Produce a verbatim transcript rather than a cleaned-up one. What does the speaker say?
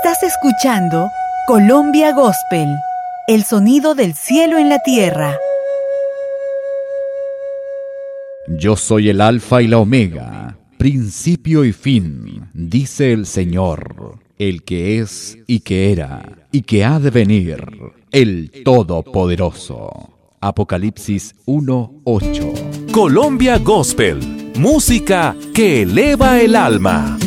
Estás escuchando Colombia Gospel, el sonido del cielo en la tierra. Yo soy el Alfa y la Omega, principio y fin, dice el Señor, el que es y que era y que ha de venir, el Todopoderoso. Apocalipsis uno ocho. Colombia Gospel, música que eleva el alma.